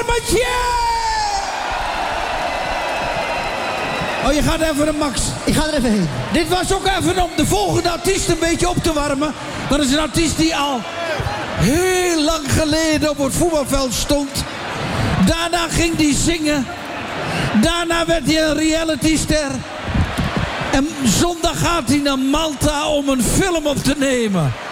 Oh, je gaat even naar Max. Ik ga er even heen. Dit was ook even om de volgende artiest een beetje op te warmen. Dat is een artiest die al heel lang geleden op het voetbalveld stond. Daarna ging hij zingen. Daarna werd hij een realityster. En zondag gaat hij naar Malta om een film op te nemen.